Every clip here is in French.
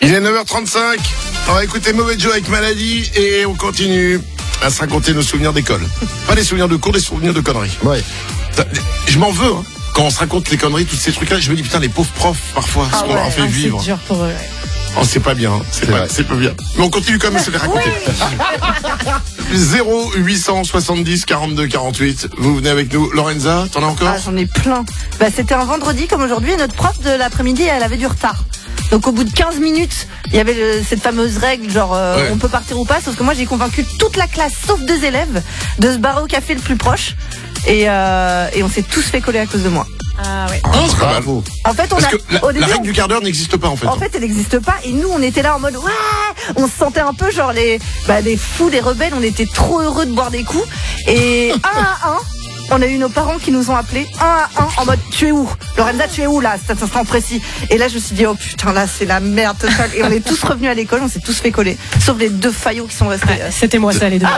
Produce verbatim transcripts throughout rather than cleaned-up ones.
Il est neuf heures trente-cinq. On va écouter Mauvais Joe avec Maladie et on continue à se raconter nos souvenirs d'école. Pas des souvenirs de cours, des souvenirs de conneries. Ouais. Je m'en veux, hein. Quand on se raconte les conneries, tous ces trucs-là, je me dis putain, les pauvres profs, parfois, ce Ah qu'on ouais, leur fait ah, vivre. C'est dur pour eux. Ouais. Oh, c'est pas bien, hein. c'est, C'est pas, vrai. c'est pas bien. Mais on continue quand même à se les raconter. zéro huit cent soixante-dix quarante-deux quarante-huit. Vous venez avec nous. Lorenza, t'en as encore? Ah, j'en ai plein. Bah, c'était un vendredi comme aujourd'hui et notre prof de l'après-midi, elle avait du retard. Donc au bout de quinze minutes, il y avait le, cette fameuse règle genre euh, Ouais. on peut partir ou pas, sauf que moi j'ai convaincu toute la classe sauf deux élèves de se barrer au café le plus proche et, euh, et on s'est tous fait coller à cause de moi. Ah ouais. Oh, c'est pas mal. Bravo. En fait, on Parce a que la, au la début, règle on- du quart d'heure n'existe pas en fait. En fait, elle n'existe pas. Et nous, on était là en mode ouais, on se sentait un peu genre les, bah, des fous, des rebelles. On était trop heureux de boire des coups. Et un à un, on a eu nos parents qui nous ont appelés un à un en mode tu es où, Lorenza, tu es où là, cet instant précis. Et là, je me suis dit oh putain, là c'est la merde totale. Et on est tous revenus à l'école, on s'est tous fait coller, sauf les deux faillots qui sont restés. Ouais, c'était moi ça les deux.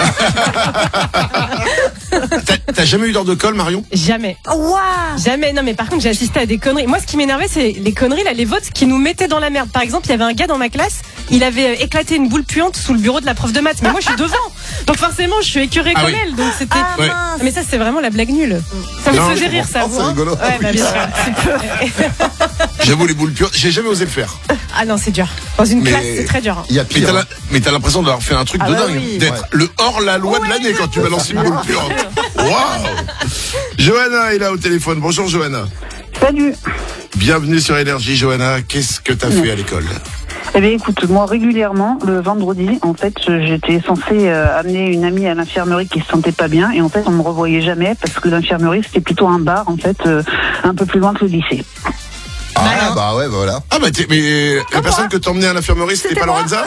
T'as, t'as jamais eu d'heure de colle, Marion? Jamais. Waouh. Jamais. Non mais par contre j'ai assisté à des conneries. Moi ce qui m'énervait c'est les conneries là, les votes qui nous mettaient dans la merde. Par exemple il y avait un gars dans ma classe, il avait euh, éclaté une boule puante sous le bureau de la prof de maths. Mais moi je suis devant, donc forcément je suis écœurée Ah comme oui. elle. Donc c'était. Ah Ouais. mince. Mais ça c'est vraiment la blague nulle. Ça me Non, faisait je rire ça. Oh, vous, c'est hein rigolo. Ouais bah bien sûr. J'avoue, les boules puantes, j'ai jamais osé le faire. Ah non c'est dur. Dans une Mais- classe c'est très dur. hein. Il y a Mais pire. t'as, la- hein. mais t'as l'impression d'avoir fait un truc Ah de bah dingue, oui. d'être Ouais. le hors-la-loi de l'année quand tu balances une boule puante. Waouh. Johanna est là au téléphone. Bonjour Johanna. Salut. Bienvenue sur Énergie. Johanna, qu'est-ce que t'as fait à l'école? Eh bien, écoute, moi, régulièrement, le vendredi, en fait, j'étais censée euh, amener une amie à l'infirmerie qui se sentait pas bien, et en fait, on me revoyait jamais parce que l'infirmerie, c'était plutôt un bar, en fait, euh, un peu plus loin que le lycée. Ah, bah ouais, bah voilà. Ah bah t'es, mais la personne que t'emmenais à l'infirmerie, c'était, C'était pas moi. Lorenza?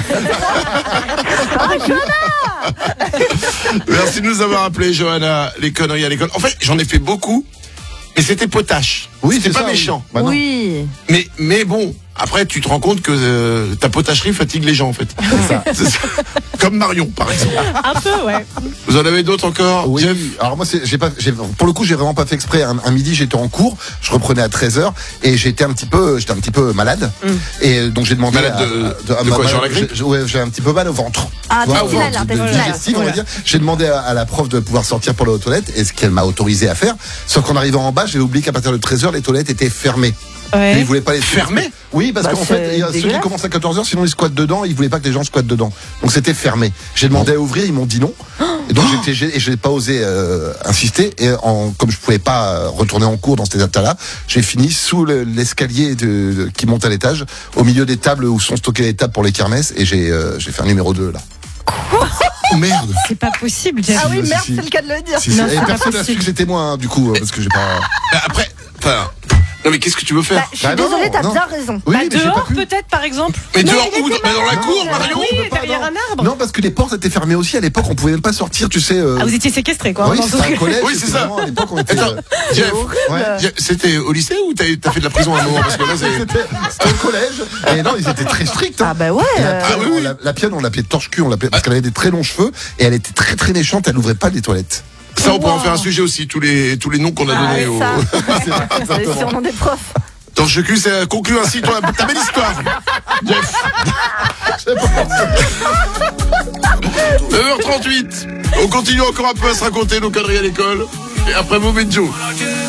Merci de nous avoir appelé Johanna. Les conneries à l'école. En fait, j'en ai fait beaucoup, mais c'était potache. Oui, c'était c'est pas ça, oui. méchant. Bah non. Oui. Mais, mais bon, après, tu te rends compte que euh, ta potacherie fatigue les gens, en fait. C'est ça. C'est ça. Comme Marion, par exemple. Un peu ouais. Vous en avez d'autres encore? Oui, Jeff? alors moi, c'est, j'ai pas, j'ai, pour le coup, j'ai vraiment pas fait exprès. Un, un midi, j'étais en cours, je reprenais à treize heures et j'étais un petit peu, j'étais un petit peu malade. Mm. Et donc j'ai demandé Malade à, de- à de ma- quoi, ma- genre la grippe? j'ai- Ouais, j'ai un petit peu mal au ventre. Ah, Tu vois, au intestinal, ventre, de- intestinal. digestif, on va Voilà. dire. J'ai demandé à, à la prof de pouvoir sortir pour aller aux toilettes et ce qu'elle m'a autorisé à faire. Sauf qu'en arrivant en bas, j'ai oublié qu'à partir de treize heures, les toilettes étaient fermées. Et Ouais. ils voulaient pas les Fermées? Oui, parce Bah, qu'en c'est fait, il y a ceux qui dégueulasse. commencent à quatorze heures, sinon ils squattent dedans, ils voulaient pas que les gens squattent dedans. Donc c'était fermé. J'ai demandé à ouvrir, ils m'ont dit non. Et donc j'étais gêné et je n'ai pas osé euh, insister. Et en, comme je pouvais pas euh, retourner en cours dans cet état-là, j'ai fini sous le- l'escalier de, de- qui monte à l'étage, au milieu des tables où sont stockées les tables pour les kermesses, et j'ai euh, j'ai fait un numéro deux là. Oh merde. C'est pas possible. Jeff. Ah oui, si, merde, si. c'est le cas de le dire. Si, Non, si. c'est Et pas personne n'a su possible. que j'étais moi, hein, du coup, euh, parce que j'ai pas. Bah, après, enfin, non mais qu'est-ce que tu veux faire? Bah, je suis Bah non, désolée, t'as non. bien raison. Oui, Bah, mais j'ai pas dehors pu. peut-être par exemple. Mais Mais dehors il où? était Bah, dans la Non, cour, non, Marion? Oui, peut pas, derrière non. un arbre. Non, parce que les portes étaient fermées aussi à l'époque, on pouvait même pas sortir, tu sais. euh, Ah vous étiez séquestrés quoi. Oui, Dans c'était ce- un collège. Oui, c'est c'était ça. vraiment, à l'époque, on était. Attends, euh, Jeff, Ouais. Jeff, c'était au lycée ou t'as, t'as fait de la prison à un moment? Parce que là, c'est... C'était c'était au collège. Et non, ils étaient très stricts. hein. Ah bah ouais. Et la euh, pionne, Ah oui, oui. on l'a- la pionne, on l'appelait torche-cul, on l'appelait parce qu'elle avait des très longs cheveux et elle était très très méchante, elle n'ouvrait pas les toilettes. Ça, on pourrait en Wow. faire un sujet aussi, tous les, tous les noms qu'on a Ah, donnés au... ça. C'est vrai, C'est exactement. sûrement des profs. Torche-cul, ça conclut ainsi toi, ta belle histoire. Jeff. neuf heures trente-huit. On continue encore un peu à se raconter nos conneries à l'école. Et après Mauvais Joe.